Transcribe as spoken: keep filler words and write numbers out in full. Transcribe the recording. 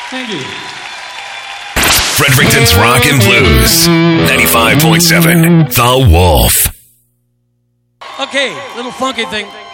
Thank you. Fredericton's Rock and Blues. ninety-five point seven The Wolf. Okay, little funky thing.